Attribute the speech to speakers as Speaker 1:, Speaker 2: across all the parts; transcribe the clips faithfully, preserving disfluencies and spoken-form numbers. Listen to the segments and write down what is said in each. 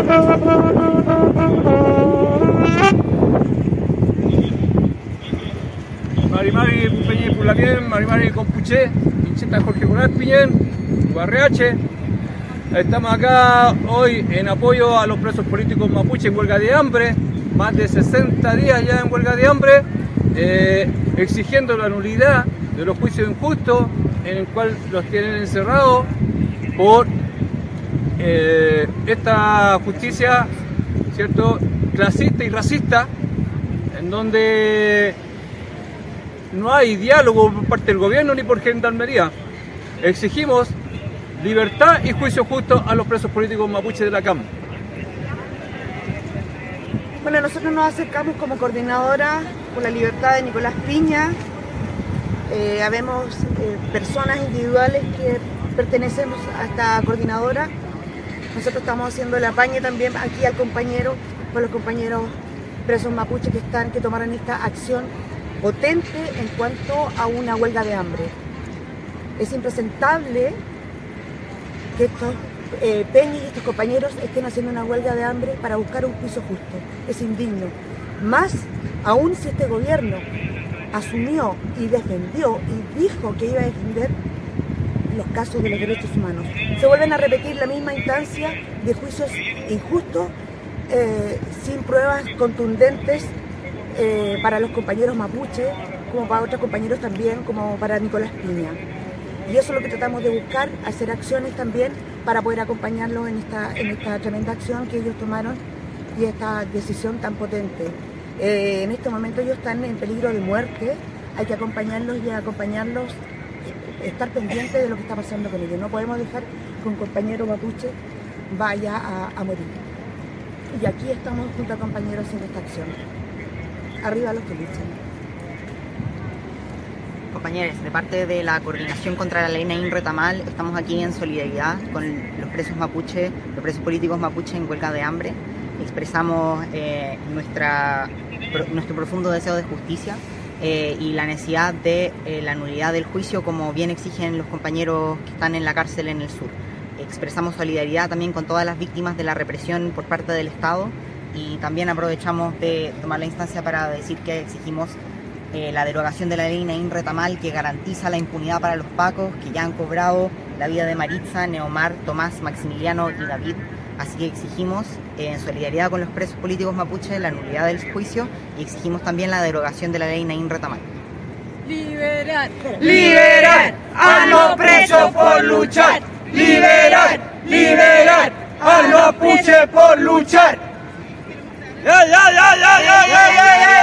Speaker 1: Mari Mari Peñi Pulamien, Mari Mari Compuché, Pincheta Jorge Morales Piñén, Guarreache. Estamos acá hoy en apoyo a los presos políticos mapuche en huelga de hambre, más de sesenta días ya en huelga de hambre, eh, exigiendo la nulidad de los juicios injustos en el cual los tienen encerrados por eh, esta justicia, ¿cierto?, clasista y racista, en donde no hay diálogo por parte del gobierno ni por Gendarmería. Exigimos libertad y juicio justo a los presos políticos mapuches de la C A M.
Speaker 2: Bueno, nosotros nos acercamos como coordinadora por la libertad de Nicolás Piña. Eh, habemos eh, personas individuales que pertenecemos a esta coordinadora. Nosotros estamos haciendo el apañe también aquí al compañero, con los compañeros presos mapuches que están, que tomaron esta acción potente en cuanto a una huelga de hambre. Es impresentable que estos eh, peñis y estos compañeros estén haciendo una huelga de hambre para buscar un juicio justo. Es indigno. Más aún si este gobierno asumió y defendió y dijo que iba a defender los casos de los derechos humanos. Se vuelven a repetir la misma instancia de juicios injustos, eh, sin pruebas contundentes eh, para los compañeros mapuche, como para otros compañeros también, como para Nicolás Piña. Y eso es lo que tratamos de buscar, hacer acciones también para poder acompañarlos en esta, en esta tremenda acción que ellos tomaron y esta decisión tan potente. Eh, en este momento ellos están en peligro de muerte, hay que acompañarlos y acompañarlos, estar pendientes de lo que está pasando con ellos. No podemos dejar que un compañero mapuche vaya a, a morir. Y aquí estamos junto a compañeros en esta acción. Arriba los que luchan.
Speaker 3: Compañeros, de parte de la Coordinación contra la Ley Nain Retamal, estamos aquí en solidaridad con los presos mapuche, los presos políticos mapuche en huelga de hambre. Expresamos eh, nuestra, nuestro profundo deseo de justicia eh, y la necesidad de eh, la nulidad del juicio, como bien exigen los compañeros que están en la cárcel en el sur. Expresamos solidaridad también con todas las víctimas de la represión por parte del Estado y también aprovechamos de tomar la instancia para decir que exigimos Eh, la derogación de la ley Nain Retamal, que garantiza la impunidad para los pacos que ya han cobrado la vida de Maritza, Neomar, Tomás, Maximiliano y David. Así que exigimos, eh, en solidaridad con los presos políticos mapuche, la nulidad del juicio y exigimos también la derogación de la ley Nain Retamal.
Speaker 4: Liberar, liberar a los presos por luchar. Liberar, liberar a los mapuches por luchar. ¡Ya, ya, ya, ya, ya, ya, ya, ya!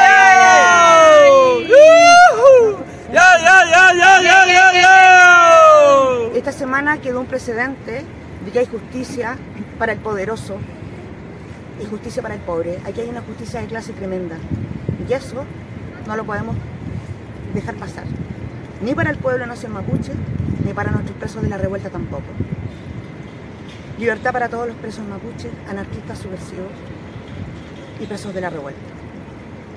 Speaker 4: ¡Ya, ya, ya, ya, ya, ya, ya!
Speaker 2: Esta semana quedó un precedente de que hay justicia para el poderoso y justicia para el pobre. Aquí hay una justicia de clase tremenda. Y eso no lo podemos dejar pasar. Ni para el pueblo nación mapuche, ni para nuestros presos de la revuelta tampoco. Libertad para todos los presos mapuches, anarquistas subversivos y presos de la revuelta.